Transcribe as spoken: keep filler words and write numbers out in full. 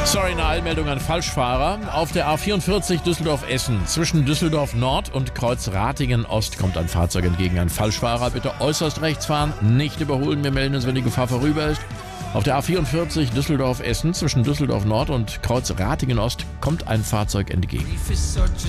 Sorry, eine Eilmeldung an Falschfahrer. Auf der A vierundvierzig Düsseldorf-Essen zwischen Düsseldorf Nord und Kreuz Ratingen Ost kommt ein Fahrzeug entgegen. Ein Falschfahrer, bitte äußerst rechts fahren, nicht überholen. Wir melden uns, wenn die Gefahr vorüber ist. Auf der A vierundvierzig Düsseldorf-Essen zwischen Düsseldorf Nord und Kreuz Ratingen Ost kommt ein Fahrzeug entgegen.